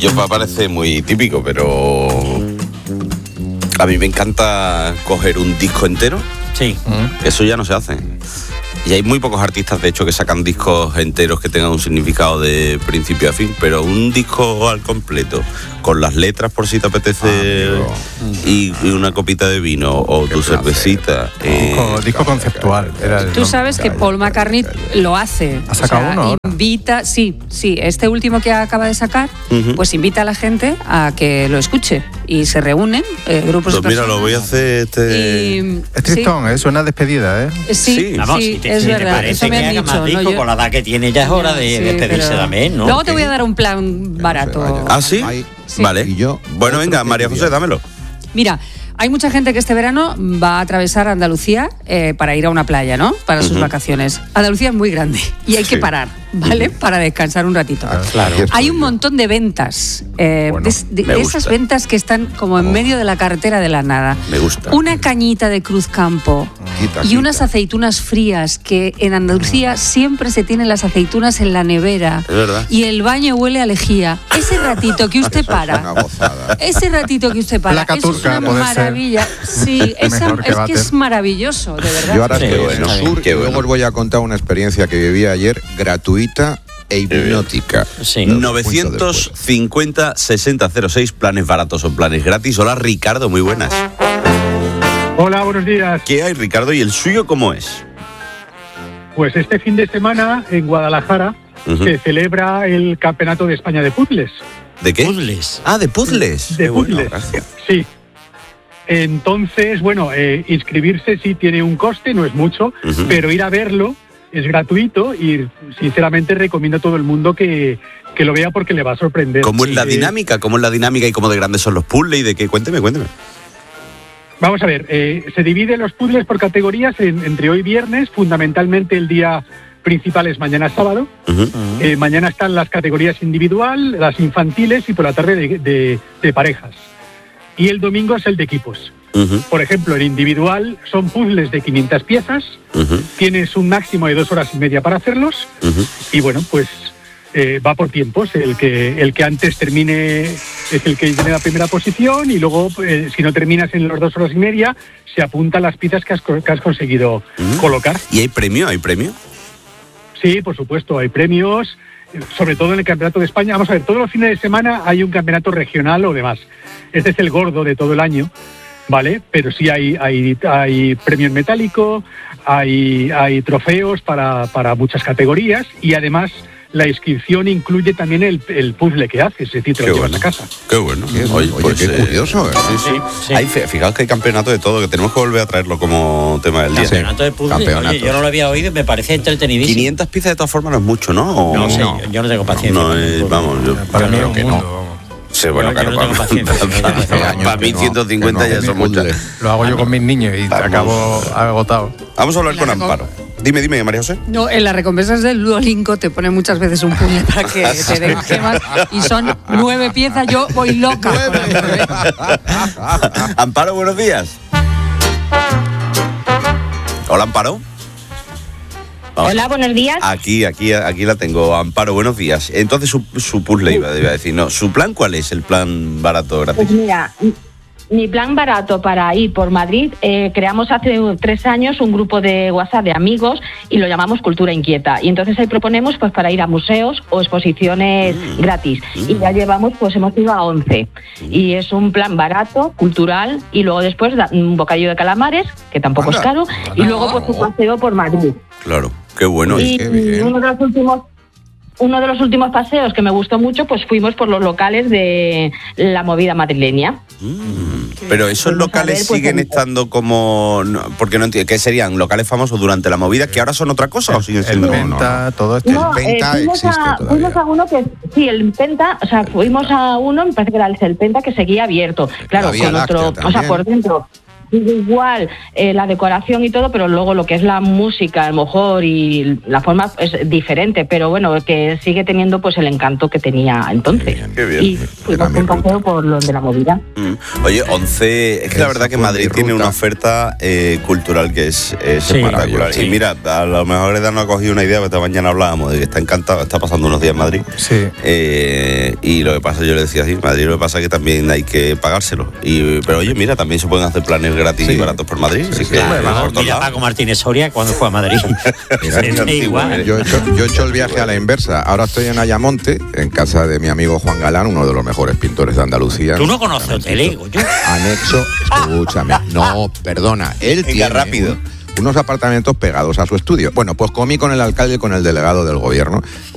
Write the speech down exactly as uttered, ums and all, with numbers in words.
yo me parece muy típico, pero a mí me encanta coger un disco entero. Sí. Eso ya no se hace. Y hay muy pocos artistas, de hecho, que sacan discos enteros que tengan un significado de principio a fin, pero un disco al completo, con las letras por si te apetece, ah, y, y una copita de vino o Qué tu placer. cervecita. Eh, disco, disco conceptual. Era el Tú sabes que Paul McCartney lo hace. ¿Ha sacado o sea, uno? Invita, sí, sí, este último que acaba de sacar, uh-huh. pues invita a la gente a que lo escuche y se reúnen eh, grupos pues de mira, lo voy a hacer este... Y, es tristón, sí. ¿eh? Suena despedida, ¿eh? Sí, sí, Vamos, sí si te, es si verdad. te parece Eso me que han haga dicho, más disco, no, yo... con la edad que tiene ya es hora de sí, despedirse pero... también, ¿no? Luego te voy a dar un plan barato. ¿Ah, sí? sí. Vale. ¿Y yo? Bueno, venga, María José, dámelo. Mira, hay mucha gente que este verano va a atravesar Andalucía eh, para ir a una playa, ¿no? Para sus uh-huh. vacaciones. Andalucía es muy grande y hay sí. que parar, ¿vale? Uh-huh. Para descansar un ratito. Ah, claro. Hay un montón de ventas, eh, bueno, de, de, de esas ventas que están como en oh. medio de la carretera de la nada. Me gusta. Una cañita de Cruzcampo quita, y quita. unas aceitunas frías, que en Andalucía uh-huh. siempre se tienen las aceitunas en la nevera. Es verdad. Y el baño huele a lejía. Ese ratito que usted para, ese ratito que usted para, Placa eso turca, es una maravilla. Sí, es, que es que es maravilloso, de verdad. Yo ahora sí, estoy bueno, en el sur y bueno. luego os voy a contar una experiencia que viví ayer, gratuita e hipnótica. Sí. novecientos cincuenta sesenta cero seis, planes baratos o planes gratis. Hola, Ricardo, muy buenas. Hola, buenos días. ¿Qué hay, Ricardo? ¿Y el suyo cómo es? Pues este fin de semana en Guadalajara uh-huh. se celebra el Campeonato de España de Puzzles. ¿De qué? Puzzles. Ah, de puzzles. De puzzles, bueno, sí. Entonces, bueno, eh, inscribirse sí tiene un coste, no es mucho, uh-huh. pero ir a verlo es gratuito y sinceramente recomiendo a todo el mundo que, que lo vea porque le va a sorprender. ¿Cómo es la eh, dinámica? ¿Cómo es la dinámica y cómo de grandes son los puzzles y de qué? Cuénteme, cuénteme. Vamos a ver, eh, se dividen los puzzles por categorías en, entre hoy y viernes, fundamentalmente el día principal es mañana sábado. Uh-huh. Eh, mañana están las categorías individual, las infantiles y por la tarde de, de, de parejas. Y el domingo es el de equipos. Uh-huh. Por ejemplo, el individual son puzzles de quinientas piezas, uh-huh. tienes un máximo de dos horas y media para hacerlos, uh-huh. y bueno, pues eh, va por tiempos. El que, el que antes termine es el que tiene la primera posición y luego, eh, si no terminas en las dos horas y media, se apuntan las piezas que has, que has conseguido uh-huh. colocar. ¿Y hay premio? ¿Hay premio? Sí, por supuesto, hay premios, sobre todo en el Campeonato de España. Vamos a ver, todos los fines de semana hay un campeonato regional o demás. Este es el gordo de todo el año, ¿vale? Pero sí hay, hay, hay premio en metálico, hay, hay trofeos para, para muchas categorías y además la inscripción incluye también el, el puzzle que haces, es decir, te qué lo llevas bueno. a casa. Qué bueno. Qué, oye, pues, qué eh, curioso. ¿eh? Sí, sí. sí. Hay, fijaos que hay campeonato de todo, que tenemos que volver a traerlo como tema del día. Campeonato de puzzle, oye, yo no lo había oído y me parece entretenidísimo. quinientas piezas de todas formas no es mucho, ¿no? ¿O? No sé, no. Yo, yo no tengo paciencia. No, no es, vamos, yo, para mí creo que mundo, no. Vamos. Sí, bueno, yo, claro, yo no tengo paciencia. Para mí ciento cincuenta ya son muchas. Lo hago yo con mis niños y te acabo agotado. Vamos a hablar con Amparo. Dime, dime, María José. No, en las recompensas del Duolingo te ponen muchas veces un puzzle para que te den gemas y son nueve piezas. Yo voy loca. Amparo, buenos días. Hola, Amparo. Vamos. Hola, buenos días. Aquí, aquí, aquí la tengo, Amparo, buenos días. Entonces su, su puzzle iba, iba a decir, no, ¿su plan cuál es? El plan barato gratis. Pues mira, mi plan barato para ir por Madrid, eh, creamos hace tres años un grupo de WhatsApp de amigos y lo llamamos Cultura Inquieta. Y entonces ahí proponemos pues para ir a museos o exposiciones mm. gratis. Mm. Y ya llevamos, pues hemos ido a once. Mm. Y es un plan barato, cultural, y luego después un bocadillo de calamares, que tampoco Anda. es caro, Anda. y luego pues un paseo por Madrid. Claro, qué bueno. Y qué bien. uno de los últimos Uno de los últimos paseos que me gustó mucho, pues fuimos por los locales de la movida madrileña. Mm, pero esos pues locales ver, pues, siguen el... estando como... No, porque no entiendo, ¿qué serían? ¿Locales famosos durante la movida que ahora son otra cosa el, o siguen siendo...? El Penta, no, no. todo esto. No, el Penta eh, existe a, todavía. Fuimos a uno que... Sí, el Penta, o sea, fuimos a uno, me parece que era el Penta, que seguía abierto. Claro, con otro... O sea, por dentro... sigue igual eh, la decoración y todo, pero luego lo que es la música, a lo mejor, y la forma es diferente, pero bueno, que sigue teniendo pues el encanto que tenía entonces. Qué bien, qué bien. Y fuimos un paseo por lo de la movida. Mm. Oye, once, es que la verdad que Madrid tiene una oferta eh, cultural que es, es Sí, espectacular. sí. Y mira, a lo mejor Eda nos ha cogido una idea, porque esta mañana hablábamos de que está encantado, está pasando unos días en Madrid. Sí. Eh, y lo que pasa, yo le decía así, Madrid lo que pasa es que también hay que pagárselo. Y, pero oye, mira, también se pueden hacer planes gratis Sí. y baratos por Madrid. Así que, Claro, por todos mira lados. Paco Martínez Soria cuando fue a Madrid. Mira, Es antiguo, igual. eh. Yo he, hecho, yo he hecho el viaje a la inversa. Ahora estoy en Ayamonte, en casa de mi amigo Juan Galán, uno de los mejores pintores de Andalucía. Tú no conoces hoteles, yo. Anexo, escúchame. No, perdona. Él Venga, tiene rápido. un- unos apartamentos pegados a su estudio. Bueno, pues comí con el alcalde y con el delegado del gobierno.